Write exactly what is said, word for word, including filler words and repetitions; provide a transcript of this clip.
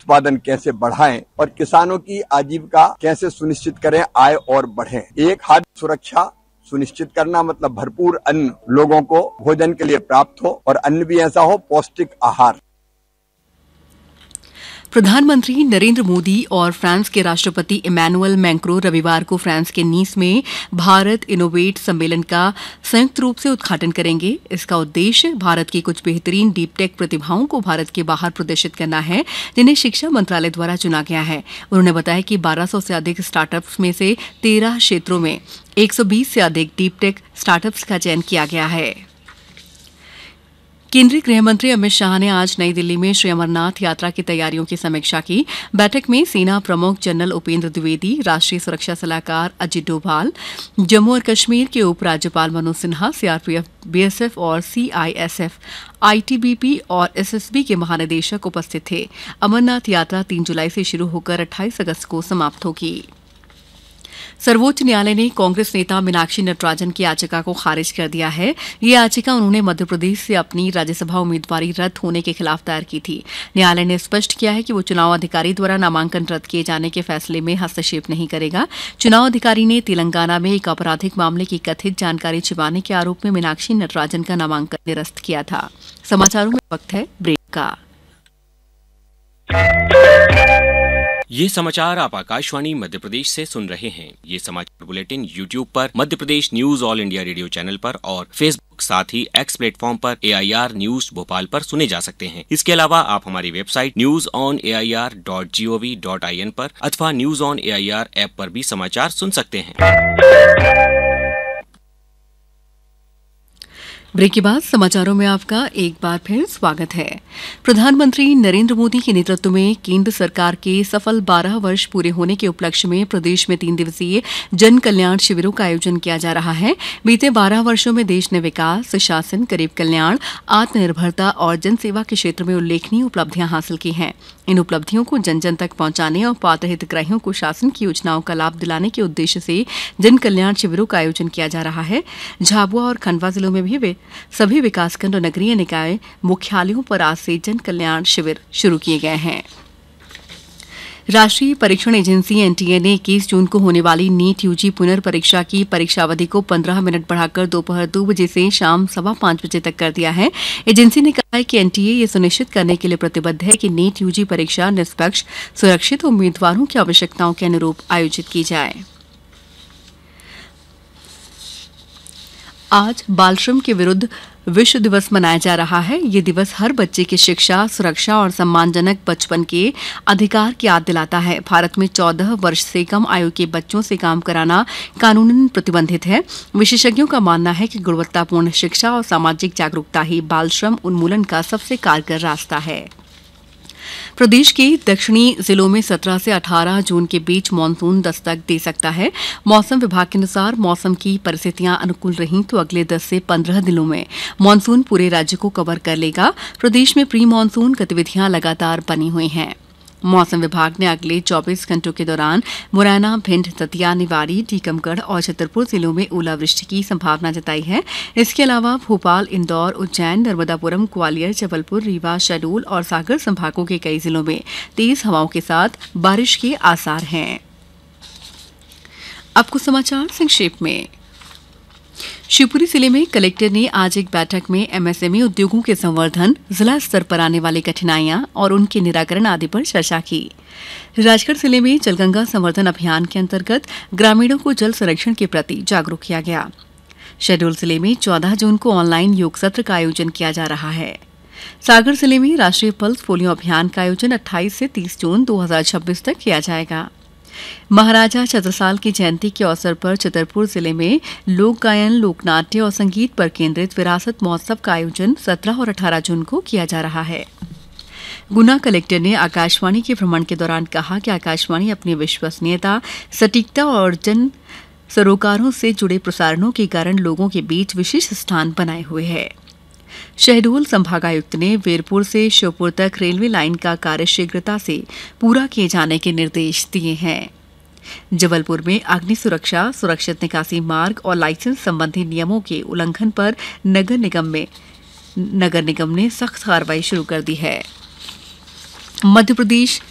उत्पादन कैसे बढ़ाएं और किसानों की आजीविका कैसे सुनिश्चित करें, आय और बढ़े। एक, खाद्य सुरक्षा सुनिश्चित करना, मतलब भरपूर अन्न लोगों को भोजन के लिए प्राप्त हो और अन्न भी ऐसा हो पौष्टिक आहार। प्रधानमंत्री नरेंद्र मोदी और फ्रांस के राष्ट्रपति इमैनुअल मैक्रों रविवार को फ्रांस के नीस में भारत इनोवेट सम्मेलन का संयुक्त रूप से उद्घाटन करेंगे। इसका उद्देश्य भारत की कुछ बेहतरीन डीप टेक प्रतिभाओं को भारत के बाहर प्रदर्शित करना है, जिन्हें शिक्षा मंत्रालय द्वारा चुना गया है। उन्होंने बताया कि बारह सौ से अधिक स्टार्टअप्स में से तेरह क्षेत्रों में एक सौ बीस से अधिक डीप टेक स्टार्टअप्स का चयन किया गया है। केंद्रीय गृह मंत्री अमित शाह ने आज नई दिल्ली में श्री अमरनाथ यात्रा की तैयारियों की समीक्षा की। बैठक में सेना प्रमुख जनरल उपेंद्र द्विवेदी, राष्ट्रीय सुरक्षा सलाहकार अजित डोभाल, जम्मू और कश्मीर के उपराज्यपाल मनोज सिन्हा, सीआरपीएफ, बीएसएफ और सीआईएसएफ, आईटीबीपी और एसएसबी के महानिदेशक उपस्थित थे। अमरनाथ यात्रा तीन जुलाई से शुरू होकर अट्ठाईस अगस्त को समाप्त होगी। सर्वोच्च न्यायालय ने कांग्रेस नेता मीनाक्षी नटराजन की याचिका को खारिज कर दिया है। ये याचिका उन्होंने मध्य प्रदेश से अपनी राज्यसभा उम्मीदवारी रद्द होने के खिलाफ दायर की थी। न्यायालय ने स्पष्ट किया है कि वो चुनाव अधिकारी द्वारा नामांकन रद्द किए जाने के फैसले में हस्तक्षेप नहीं करेगा। चुनाव अधिकारी ने तेलंगाना में एक आपराधिक मामले की कथित जानकारी छिपाने के आरोप में मीनाक्षी नटराजन का नामांकन निरस्त किया था। समाचारों में वक्त है ब्रेक का। ये समाचार आप आकाशवाणी मध्य प्रदेश से सुन रहे हैं। ये समाचार बुलेटिन यूट्यूब पर Madhya Pradesh news all India radio channel पर और फेसबुक साथ ही एक्स प्लेटफॉर्म पर एआईआर न्यूज भोपाल पर सुने जा सकते हैं। इसके अलावा आप हमारी website news on A I R dot G O V dot I N पर अथवा news on A I R app पर भी समाचार सुन सकते हैं। ब्रेक के बाद समाचारों में आपका एक बार फिर स्वागत है। प्रधानमंत्री नरेंद्र मोदी के नेतृत्व में केंद्र सरकार के सफल बारह वर्ष पूरे होने के उपलक्ष्य में प्रदेश में तीन दिवसीय जन कल्याण शिविरों का आयोजन किया जा रहा है। बीते बारह वर्षों में देश ने विकास, सुशासन, गरीब कल्याण, आत्मनिर्भरता और जनसेवा के क्षेत्र में उल्लेखनीय उपलब्धियां हासिल की हैं। इन उपलब्धियों को जन जन तक पहुंचाने और पात्र हितग्राहियों को शासन की योजनाओं का लाभ दिलाने के उद्देश्य से जन कल्याण शिविरों का आयोजन किया जा रहा है। झाबुआ और खंडवा जिलों में भी वे सभी विकासखंड और नगरीय निकाय मुख्यालयों पर आज से जन कल्याण शिविर शुरू किए गए हैं। राष्ट्रीय परीक्षण एजेंसी एनटीए ने इक्कीस जून को होने वाली नीट यूजी पुनर्परीक्षा की परीक्षा अवधि को पंद्रह मिनट बढ़ाकर दोपहर दो बजे से शाम सवा पांच बजे तक कर दिया है। एजेंसी ने कहा है कि एनटीए ये सुनिश्चित करने के लिए प्रतिबद्ध है कि नीट यूजी परीक्षा निष्पक्ष, सुरक्षित और उम्मीदवारों की आवश्यकताओं के अनुरूप आयोजित की जाए। आज बाल श्रम के विरुद्ध विश्व दिवस मनाया जा रहा है। ये दिवस हर बच्चे की शिक्षा, सुरक्षा और सम्मानजनक बचपन के अधिकार की याद दिलाता है। भारत में चौदह वर्ष से कम आयु के बच्चों से काम कराना कानूनन प्रतिबंधित है। विशेषज्ञों का मानना है कि गुणवत्तापूर्ण शिक्षा और सामाजिक जागरूकता ही बाल श्रम उन्मूलन का सबसे कारगर रास्ता है। प्रदेश के दक्षिणी जिलों में सत्रह से अठारह जून के बीच मानसून दस्तक दे सकता है। मौसम विभाग के अनुसार मौसम की परिस्थितियां अनुकूल रहीं तो अगले दस से पंद्रह दिनों में मानसून पूरे राज्य को कवर कर लेगा। प्रदेश में प्री मानसून गतिविधियां लगातार बनी हुई हैं। मौसम विभाग ने अगले चौबीस घंटों के दौरान मुरैना, भिंड, दतिया, निवाड़ी, टीकमगढ़ और छतरपुर जिलों में ओलावृष्टि की संभावना जताई है। इसके अलावा भोपाल, इंदौर, उज्जैन, नर्मदापुरम, ग्वालियर, जबलपुर, रीवा, शहडोल और सागर संभागों के कई जिलों में तेज हवाओं के साथ बारिश के आसार हैं। अब कुछ समाचार संक्षेप में। शिवपुरी जिले में कलेक्टर ने आज एक बैठक में एमएसएमई उद्योगों के संवर्धन, जिला स्तर पर आने वाली कठिनाइयां और उनके निराकरण आदि पर चर्चा की। राजगढ़ जिले में जलगंगा संवर्धन अभियान के अंतर्गत ग्रामीणों को जल संरक्षण के प्रति जागरूक किया गया। शहडोल जिले में चौदह जून को ऑनलाइन योग सत्र का आयोजन किया जा रहा है। सागर जिले में राष्ट्रीय पल्स पोलियो अभियान का आयोजन अट्ठाईस से तीस जून दो हजार छब्बीस तक किया जाएगा। महाराजा छत्रसाल की जयंती के अवसर पर छतरपुर जिले में लोक गायन, लोकनाट्य और संगीत पर केंद्रित विरासत महोत्सव का आयोजन सत्रह और अठारह जून को किया जा रहा है। गुना कलेक्टर ने आकाशवाणी के भ्रमण के दौरान कहा कि आकाशवाणी अपनी विश्वसनीयता, सटीकता और जन सरोकारों से जुड़े प्रसारणों के कारण लोगों के बीच विशेष स्थान बनाए हुए है। शहडोल संभागायुक्त ने वीरपुर से श्योपुर तक रेलवे लाइन का कार्य शीघ्रता से पूरा किए जाने के निर्देश दिए हैं। जबलपुर में अग्नि सुरक्षा, सुरक्षित निकासी मार्ग और लाइसेंस संबंधी नियमों के उल्लंघन पर नगर निगम में नगर निगम ने सख्त कार्रवाई शुरू कर दी है। मध्य प्रदेश